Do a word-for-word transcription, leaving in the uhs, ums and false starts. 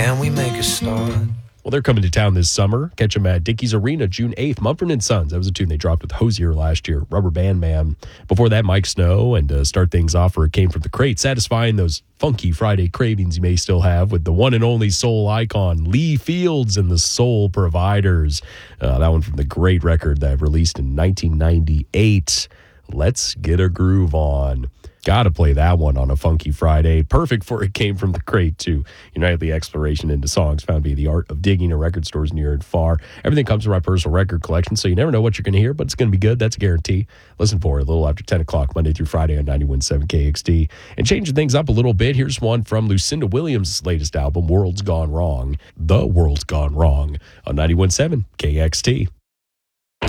can we make a start? Well, they're coming to town this summer. Catch them at Dickies Arena June eighth. Mumford and Sons. That was a tune they dropped with Hosier last year. Rubber Band Man. Before that, Mike Snow. And to start things off, where it came from the crate, satisfying those funky Friday cravings you may still have with the one and only soul icon, Lee Fields and the Soul Providers. Uh, that one from the great record that released in nineteen ninety-eight. Let's Get a Groove On. Gotta play that one on a funky Friday. Perfect for It Came From the Crate, too. Your nightly exploration into songs found via the art of digging in record stores near and far. Everything comes from my personal record collection, so you never know what you're going to hear, but it's going to be good. That's a guarantee. Listen for it a little after ten o'clock, Monday through Friday on ninety-one point seven K X T. And changing things up a little bit, here's one from Lucinda Williams' latest album, World's Gone Wrong. The World's Gone Wrong on ninety-one point seven K X T.